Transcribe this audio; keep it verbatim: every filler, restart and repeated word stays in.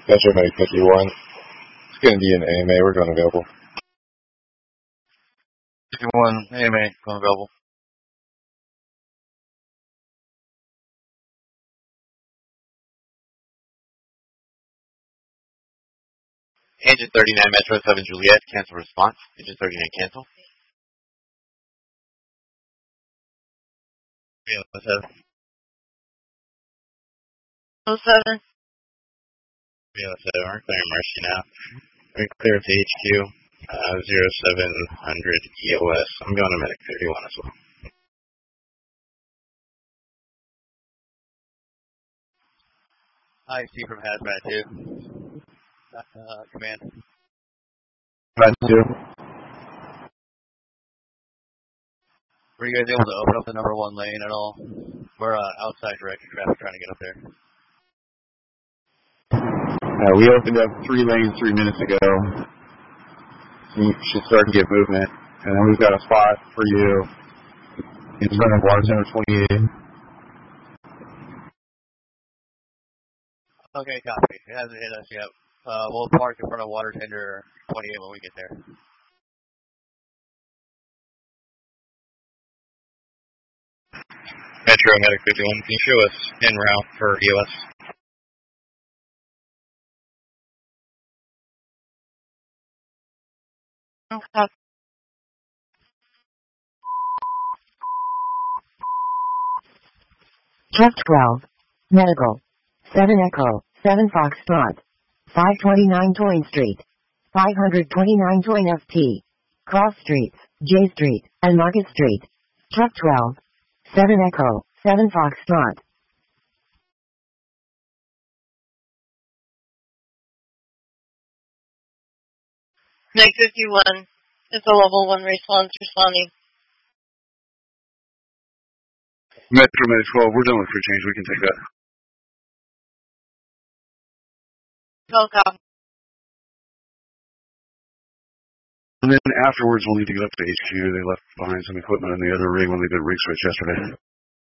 Metro Medic fifty-one. It's going to be an A M A. We're going available. fifty-one, A M A, going available. Engine thirty-nine, Metro seven, Juliet, cancel response. Engine thirty-nine, cancel. Yeah, what's that? oh seven. Yeah, what's that? We're clearing Mercy now. We're clear to H Q, uh, zero seven hundred E O S. I'm going to Medic thirty-one as well. I C from Hazmat two. Uh, command. Hazmat two. Were you guys able to open up the number one lane at all? We're uh, outside directed traffic trying to get up there. Uh, we opened up three lanes three minutes ago. You should start to get movement. And then we've got a spot for you in front of Water Center twenty-eight. Okay, copy. It hasn't hit us yet. Uh, we'll park in front of Water Tender twenty-eight when we get there. Metro Medic fifty-one, can you show us en route for E O S? Okay. Truck twelve. Medical. seven Echo. seven Foxtrot. five twenty-nine Toyne Street. five twenty-nine Toyne F T. Cross Streets, J Street, and Market Street. Truck twelve. seven Echo. seven Foxtrot. Meg fifty-one is a level one response responding. Metro Medic twelve, we're done with crew change. We can take that. Oh, copy. And then afterwards, we'll need to get up to H Q. They left behind some equipment in the other rig when they did rig switch yesterday.